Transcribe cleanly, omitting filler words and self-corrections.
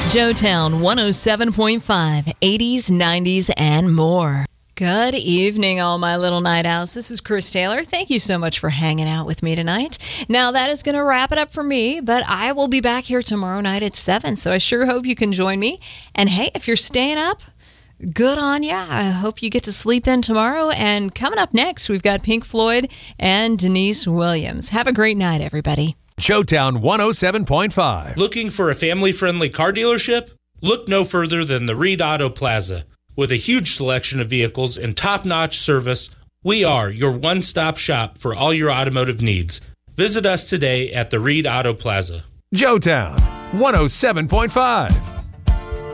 Joetown 107.5, 80s, 90s, and more. Good evening, all my little night owls. This is Chris Taylor. Thank you so much for hanging out with me tonight. Now, that is going to wrap it up for me, but I will be back here tomorrow night at 7, so I sure hope you can join me. And hey, if you're staying up, good on ya. I hope you get to sleep in tomorrow. And coming up next, we've got Pink Floyd and Denise Williams. Have a great night, everybody. Joetown 107.5. Looking for a family-friendly car dealership? Look no further than the Reed Auto Plaza. With a huge selection of vehicles and top-notch service, we are your one-stop shop for all your automotive needs. Visit us today at the Reed Auto Plaza. Joetown 107.5.